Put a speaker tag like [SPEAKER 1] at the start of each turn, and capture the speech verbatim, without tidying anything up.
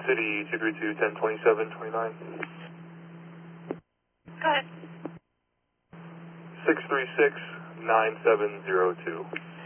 [SPEAKER 1] City two three two, ten twenty-seven, twenty-nine.
[SPEAKER 2] Go ahead.
[SPEAKER 1] six three six, nine seven zero two.